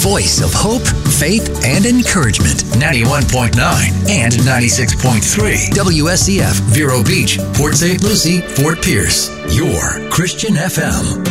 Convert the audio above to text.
voice of hope, faith, and encouragement. 91.9 and 96.3 WSCF, Vero Beach, Port St. Lucie, Fort Pierce. Your Christian FM.